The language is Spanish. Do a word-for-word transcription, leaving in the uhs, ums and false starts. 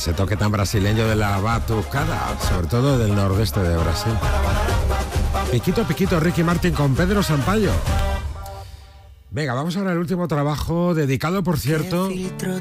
Ese toque tan brasileño de la batucada, sobre todo del nordeste de Brasil. Piquito, piquito, Ricky Martin con Pedro Sampaio. Venga, vamos ahora al último trabajo, dedicado, por cierto,